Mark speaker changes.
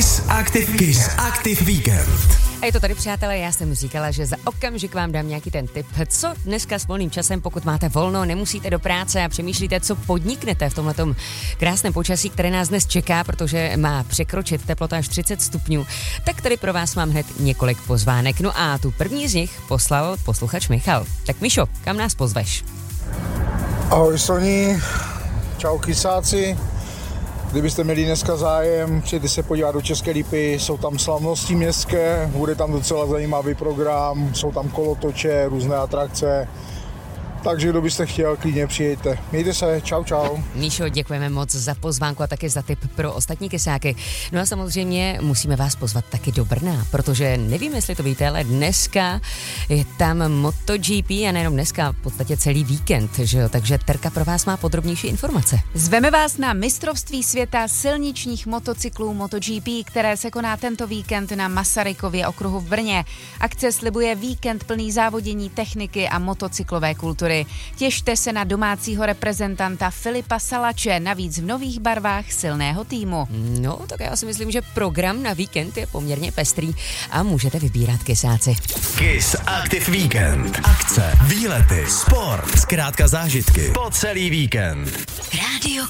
Speaker 1: Kiss Active Weekend.
Speaker 2: A je to tady, přátelé, já jsem říkala, že za okamžik vám dám nějaký ten tip, co dneska s volným časem, pokud máte volno, nemusíte do práce a přemýšlíte, co podniknete v tomhletom krásném počasí, které nás dnes čeká, protože má překročit teplota až 30 stupňů, tak tady pro vás mám hned několik pozvánek. No a tu první z nich poslal posluchač Michal. Tak Mišo, kam nás pozveš?
Speaker 3: Ahoj Soni, čau kysáci. Kdybyste měli dneska zájem, přijďte se podívat do České Lípy, jsou tam slavnosti městské, bude tam docela zajímavý program, jsou tam kolotoče, různé atrakce, takže kdo byste chtěl, klidně přijďte. Mějte se, čau.
Speaker 2: Míšo, děkujeme moc za pozvánku a taky za tip pro ostatní kysáky. No a samozřejmě musíme vás pozvat taky do Brna, protože nevím, jestli to víte, ale dneska je tam MotoGP a nejenom dneska, v podstatě celý víkend, že jo? Takže Terka pro vás má podrobnější informace.
Speaker 4: Zveme vás na mistrovství světa silničních motocyklů MotoGP, které se koná tento víkend na Masarykově okruhu v Brně. Akce slibuje víkend plný závodění, techniky a motocyklové kultury. Těšte se na domácího reprezentanta Filipa Salače, navíc v nových barvách silného týmu.
Speaker 2: No, tak já si myslím, že program na víkend je poměrně pestrý a můžete vybírat kysáci.
Speaker 1: Kiss Active Weekend. Akce, výlety, sport, zkrátka zážitky po celý víkend.
Speaker 2: Rádio